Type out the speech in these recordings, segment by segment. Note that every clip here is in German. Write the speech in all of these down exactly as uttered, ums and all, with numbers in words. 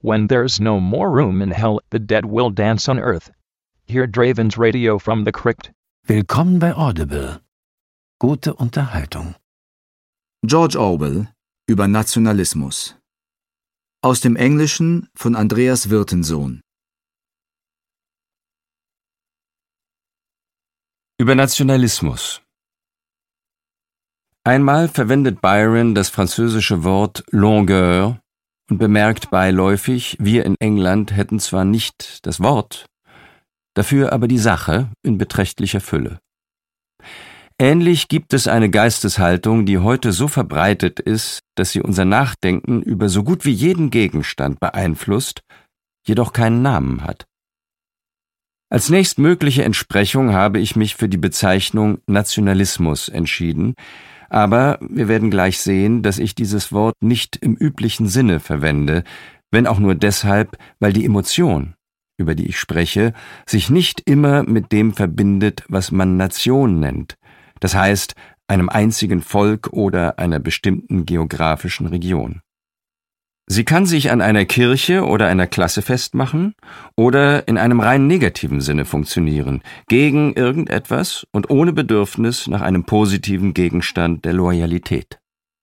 when there's no more room in hell, the dead will dance on earth. Hear Draven's Radio from the Crypt. Willkommen bei Audible. Gute Unterhaltung. George Orwell über Nationalismus. Aus dem Englischen von Andreas Wirtensohn. Über Nationalismus. Einmal verwendet Byron das französische Wort Longueur und bemerkt beiläufig, wir in England hätten zwar nicht das Wort, dafür aber die Sache in beträchtlicher Fülle. Ähnlich gibt es eine Geisteshaltung, die heute so verbreitet ist, dass sie unser Nachdenken über so gut wie jeden Gegenstand beeinflusst, jedoch keinen Namen hat. Als nächstmögliche Entsprechung habe ich mich für die Bezeichnung Nationalismus entschieden, aber wir werden gleich sehen, dass ich dieses Wort nicht im üblichen Sinne verwende, wenn auch nur deshalb, weil die Emotion, über die ich spreche, sich nicht immer mit dem verbindet, was man Nation nennt, das heißt einem einzigen Volk oder einer bestimmten geografischen Region. Sie kann sich an einer Kirche oder einer Klasse festmachen oder in einem rein negativen Sinne funktionieren, gegen irgendetwas und ohne Bedürfnis nach einem positiven Gegenstand der Loyalität.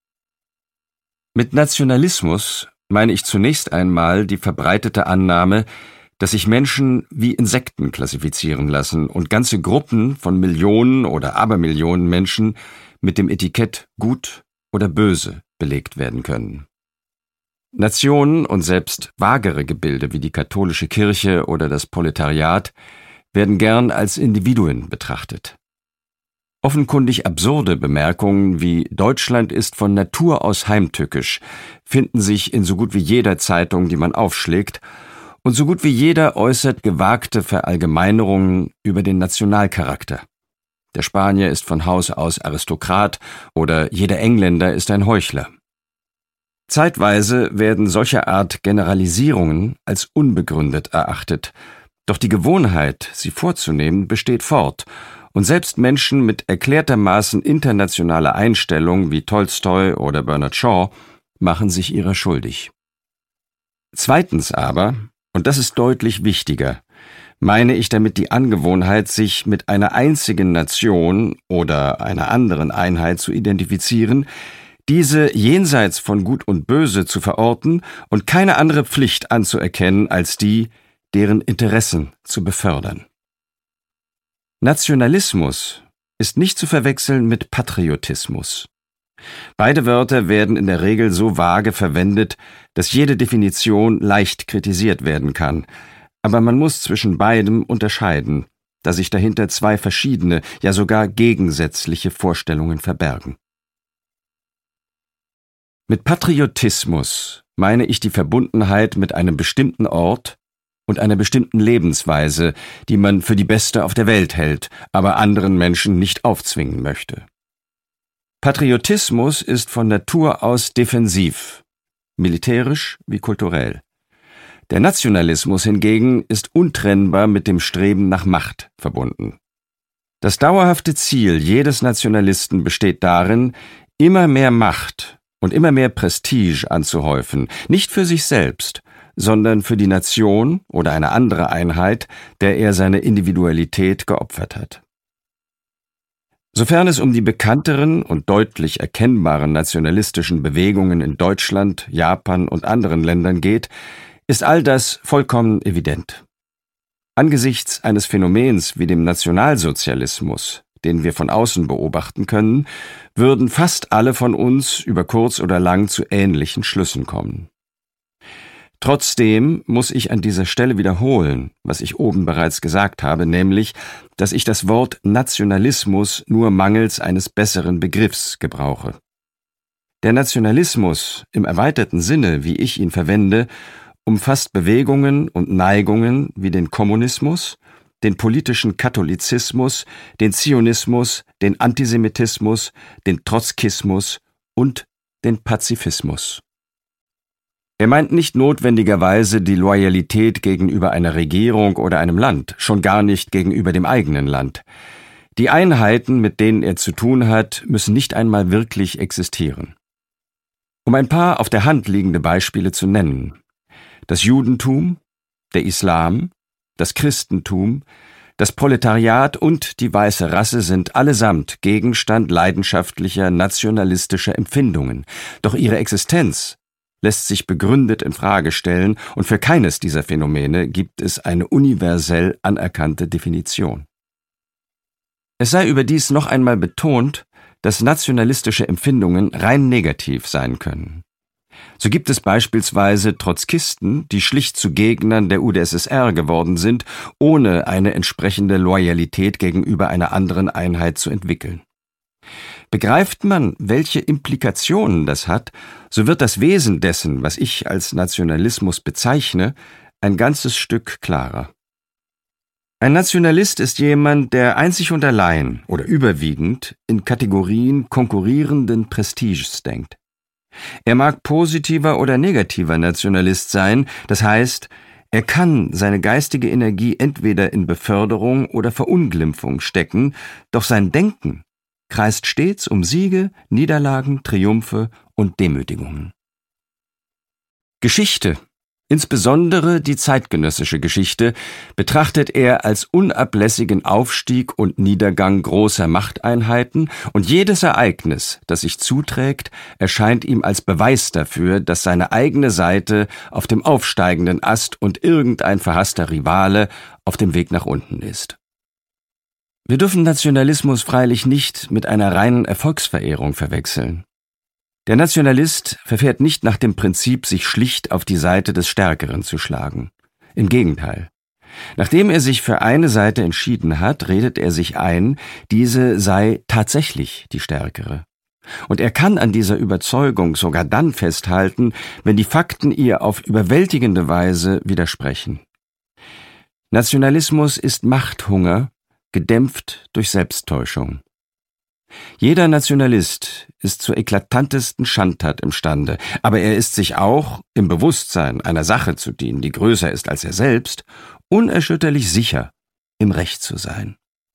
Mit Nationalismus meine ich zunächst einmal die verbreitete Annahme, dass sich Menschen wie Insekten klassifizieren lassen und ganze Gruppen von Millionen oder Abermillionen Menschen mit dem Etikett gut oder böse belegt werden können. Nationen und selbst vagere Gebilde wie die katholische Kirche oder das Proletariat werden gern als Individuen betrachtet. Offenkundig absurde Bemerkungen wie Deutschland ist von Natur aus heimtückisch finden sich in so gut wie jeder Zeitung, die man aufschlägt, und so gut wie jeder äußert gewagte Verallgemeinerungen über den Nationalcharakter. Der Spanier ist von Haus aus Aristokrat oder jeder Engländer ist ein Heuchler. Zeitweise werden solcher Art Generalisierungen als unbegründet erachtet, doch die Gewohnheit, sie vorzunehmen, besteht fort, und selbst Menschen mit erklärtermaßen internationaler Einstellung wie Tolstoi oder Bernard Shaw machen sich ihrer schuldig. Zweitens aber, und das ist deutlich wichtiger, meine ich damit die Angewohnheit, sich mit einer einzigen Nation oder einer anderen Einheit zu identifizieren, diese jenseits von Gut und Böse zu verorten und keine andere Pflicht anzuerkennen als die, deren Interessen zu befördern. Nationalismus ist nicht zu verwechseln mit Patriotismus. Beide Wörter werden in der Regel so vage verwendet, dass jede Definition leicht kritisiert werden kann, aber man muss zwischen beidem unterscheiden, da sich dahinter zwei verschiedene, ja sogar gegensätzliche Vorstellungen verbergen. Mit Patriotismus meine ich die Verbundenheit mit einem bestimmten Ort und einer bestimmten Lebensweise, die man für die beste auf der Welt hält, aber anderen Menschen nicht aufzwingen möchte. Patriotismus ist von Natur aus defensiv, militärisch wie kulturell. Der Nationalismus hingegen ist untrennbar mit dem Streben nach Macht verbunden. Das dauerhafte Ziel jedes Nationalisten besteht darin, immer mehr Macht und immer mehr Prestige anzuhäufen, nicht für sich selbst, sondern für die Nation oder eine andere Einheit, der er seine Individualität geopfert hat. Sofern es um die bekannteren und deutlich erkennbaren nationalistischen Bewegungen in Deutschland, Japan und anderen Ländern geht, ist all das vollkommen evident. Angesichts eines Phänomens wie dem Nationalsozialismus, den wir von außen beobachten können, würden fast alle von uns über kurz oder lang zu ähnlichen Schlüssen kommen. Trotzdem muss ich an dieser Stelle wiederholen, was ich oben bereits gesagt habe, nämlich, dass ich das Wort Nationalismus nur mangels eines besseren Begriffs gebrauche. Der Nationalismus im erweiterten Sinne, wie ich ihn verwende, umfasst Bewegungen und Neigungen wie den Kommunismus, den politischen Katholizismus, den Zionismus, den Antisemitismus, den Trotzkismus und den Pazifismus. Er meint nicht notwendigerweise die Loyalität gegenüber einer Regierung oder einem Land, schon gar nicht gegenüber dem eigenen Land. Die Einheiten, mit denen er zu tun hat, müssen nicht einmal wirklich existieren. Um ein paar auf der Hand liegende Beispiele zu nennen. Das Judentum, der Islam, das Christentum, das Proletariat und die weiße Rasse sind allesamt Gegenstand leidenschaftlicher nationalistischer Empfindungen. Doch ihre Existenz lässt sich begründet in Frage stellen, und für keines dieser Phänomene gibt es eine universell anerkannte Definition. Es sei überdies noch einmal betont, dass nationalistische Empfindungen rein negativ sein können. So gibt es beispielsweise Trotzkisten, die schlicht zu Gegnern der U d S S R geworden sind, ohne eine entsprechende Loyalität gegenüber einer anderen Einheit zu entwickeln. Begreift man, welche Implikationen das hat, so wird das Wesen dessen, was ich als Nationalismus bezeichne, ein ganzes Stück klarer. Ein Nationalist ist jemand, der einzig und allein oder überwiegend in Kategorien konkurrierenden Prestiges denkt. Er mag positiver oder negativer Nationalist sein, das heißt, er kann seine geistige Energie entweder in Beförderung oder Verunglimpfung stecken, doch sein Denken kreist stets um Siege, Niederlagen, Triumphe und Demütigungen. Geschichte, insbesondere die zeitgenössische Geschichte, betrachtet er als unablässigen Aufstieg und Niedergang großer Machteinheiten, und jedes Ereignis, das sich zuträgt, erscheint ihm als Beweis dafür, dass seine eigene Seite auf dem aufsteigenden Ast und irgendein verhasster Rivale auf dem Weg nach unten ist. Wir dürfen Nationalismus freilich nicht mit einer reinen Erfolgsverehrung verwechseln. Der Nationalist verfährt nicht nach dem Prinzip, sich schlicht auf die Seite des Stärkeren zu schlagen. Im Gegenteil. Nachdem er sich für eine Seite entschieden hat, redet er sich ein, diese sei tatsächlich die stärkere. Und er kann an dieser Überzeugung sogar dann festhalten, wenn die Fakten ihr auf überwältigende Weise widersprechen. Nationalismus ist Machthunger, gedämpft durch Selbsttäuschung. Jeder Nationalist ist zur eklatantesten Schandtat imstande, aber er ist sich auch, im Bewusstsein einer Sache zu dienen, die größer ist als er selbst, unerschütterlich sicher, im Recht zu sein.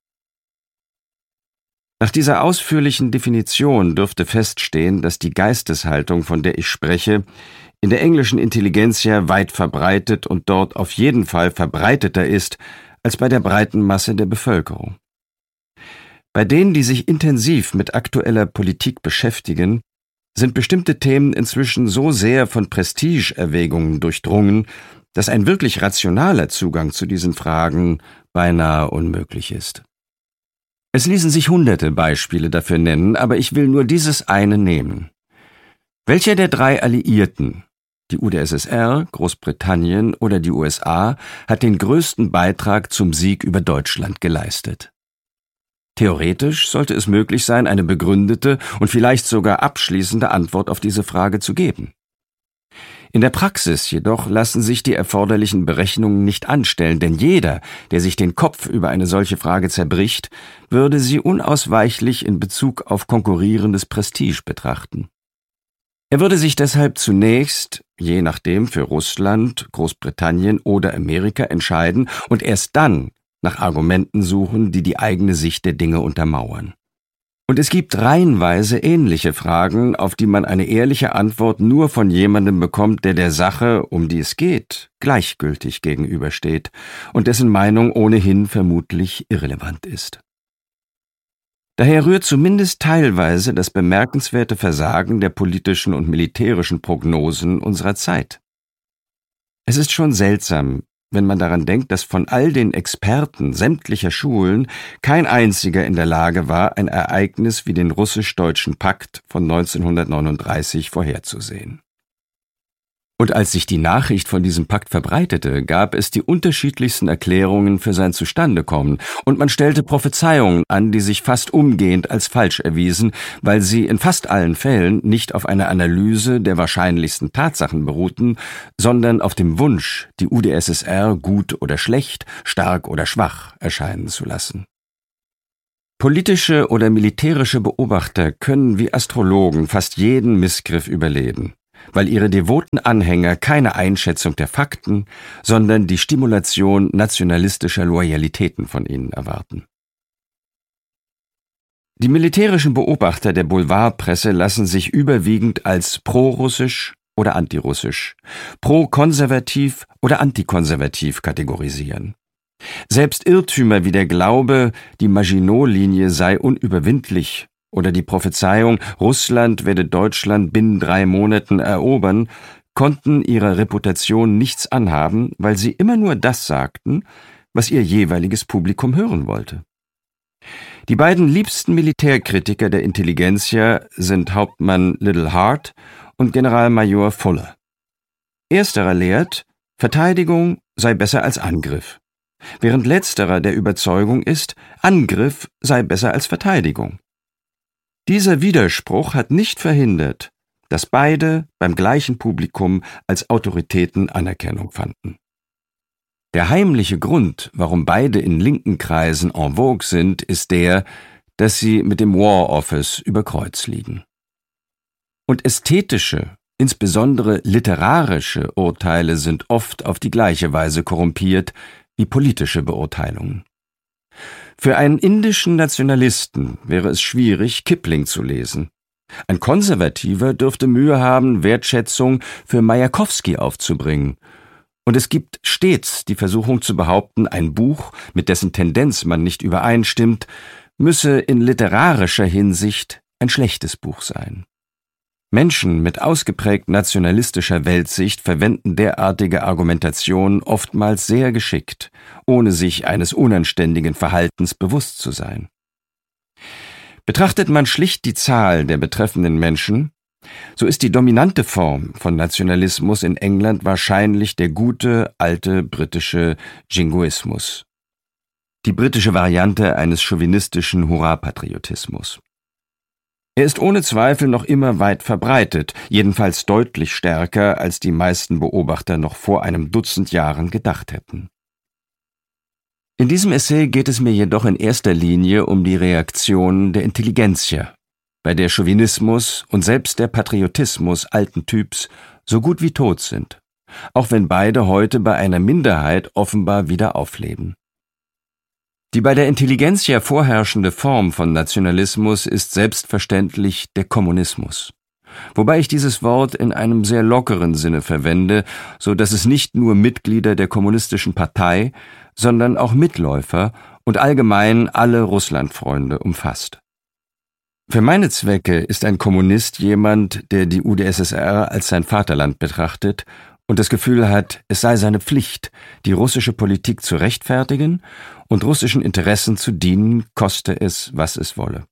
Nach dieser ausführlichen Definition dürfte feststehen, dass die Geisteshaltung, von der ich spreche, in der englischen Intelligenzia weit verbreitet und dort auf jeden Fall verbreiteter ist als bei der breiten Masse der Bevölkerung. Bei denen, die sich intensiv mit aktueller Politik beschäftigen, sind bestimmte Themen inzwischen so sehr von Prestigeerwägungen durchdrungen, dass ein wirklich rationaler Zugang zu diesen Fragen beinahe unmöglich ist. Es ließen sich hunderte Beispiele dafür nennen, aber ich will nur dieses eine nehmen. Welcher der drei Alliierten, die U d S S R, Großbritannien oder die U S A, hat den größten Beitrag zum Sieg über Deutschland geleistet? Theoretisch sollte es möglich sein, eine begründete und vielleicht sogar abschließende Antwort auf diese Frage zu geben. In der Praxis jedoch lassen sich die erforderlichen Berechnungen nicht anstellen, denn jeder, der sich den Kopf über eine solche Frage zerbricht, würde sie unausweichlich in Bezug auf konkurrierendes Prestige betrachten. Er würde sich deshalb zunächst, je nachdem, für Russland, Großbritannien oder Amerika entscheiden und erst dann nach Argumenten suchen, die die eigene Sicht der Dinge untermauern. Und es gibt reihenweise ähnliche Fragen, auf die man eine ehrliche Antwort nur von jemandem bekommt, der der Sache, um die es geht, gleichgültig gegenübersteht und dessen Meinung ohnehin vermutlich irrelevant ist. Daher rührt zumindest teilweise das bemerkenswerte Versagen der politischen und militärischen Prognosen unserer Zeit. Es ist schon seltsam, wenn man daran denkt, dass von all den Experten sämtlicher Schulen kein einziger in der Lage war, ein Ereignis wie den russisch-deutschen Pakt von neunzehnhundertneununddreißig vorherzusehen. Und als sich die Nachricht von diesem Pakt verbreitete, gab es die unterschiedlichsten Erklärungen für sein Zustandekommen, und man stellte Prophezeiungen an, die sich fast umgehend als falsch erwiesen, weil sie in fast allen Fällen nicht auf einer Analyse der wahrscheinlichsten Tatsachen beruhten, sondern auf dem Wunsch, die U d S S R gut oder schlecht, stark oder schwach erscheinen zu lassen. Politische oder militärische Beobachter können wie Astrologen fast jeden Missgriff überleben, weil ihre devoten Anhänger keine Einschätzung der Fakten, sondern die Stimulation nationalistischer Loyalitäten von ihnen erwarten. Die militärischen Beobachter der Boulevardpresse lassen sich überwiegend als prorussisch, oder antirussisch, pro-konservativ oder antikonservativ kategorisieren. Selbst Irrtümer wie der Glaube, die Maginot-Linie sei unüberwindlich oder die Prophezeiung, Russland werde Deutschland binnen drei Monaten erobern, konnten ihrer Reputation nichts anhaben, weil sie immer nur das sagten, was ihr jeweiliges Publikum hören wollte. Die beiden liebsten Militärkritiker der Intelligenzia sind Hauptmann Liddell Hart und Generalmajor Fuller. Ersterer lehrt, Verteidigung sei besser als Angriff, während letzterer der Überzeugung ist, Angriff sei besser als Verteidigung. Dieser Widerspruch hat nicht verhindert, dass beide beim gleichen Publikum als Autoritäten Anerkennung fanden. Der heimliche Grund, warum beide in linken Kreisen en vogue sind, ist der, dass sie mit dem War Office über Kreuz liegen. Und ästhetische, insbesondere literarische Urteile sind oft auf die gleiche Weise korrumpiert wie politische Beurteilungen. Für einen indischen Nationalisten wäre es schwierig, Kipling zu lesen. Ein Konservativer dürfte Mühe haben, Wertschätzung für Majakowski aufzubringen. Und es gibt stets die Versuchung zu behaupten, ein Buch, mit dessen Tendenz man nicht übereinstimmt, müsse in literarischer Hinsicht ein schlechtes Buch sein. Menschen mit ausgeprägt nationalistischer Weltsicht verwenden derartige Argumentation oftmals sehr geschickt, ohne sich eines unanständigen Verhaltens bewusst zu sein. Betrachtet man schlicht die Zahl der betreffenden Menschen, so ist die dominante Form von Nationalismus in England wahrscheinlich der gute, alte britische Jingoismus, die britische Variante eines chauvinistischen Hurra-Patriotismus. Er ist ohne Zweifel noch immer weit verbreitet, jedenfalls deutlich stärker, als die meisten Beobachter noch vor einem Dutzend Jahren gedacht hätten. In diesem Essay geht es mir jedoch in erster Linie um die Reaktion der Intelligenzia, bei der Chauvinismus und selbst der Patriotismus alten Typs so gut wie tot sind, auch wenn beide heute bei einer Minderheit offenbar wieder aufleben. Die bei der Intelligenzia vorherrschende Form von Nationalismus ist selbstverständlich der Kommunismus, wobei ich dieses Wort in einem sehr lockeren Sinne verwende, so dass es nicht nur Mitglieder der kommunistischen Partei, sondern auch Mitläufer und allgemein alle Russlandfreunde umfasst. Für meine Zwecke ist ein Kommunist jemand, der die U d S S R als sein Vaterland betrachtet und das Gefühl hat, es sei seine Pflicht, die russische Politik zu rechtfertigen und russischen Interessen zu dienen, koste es, was es wolle.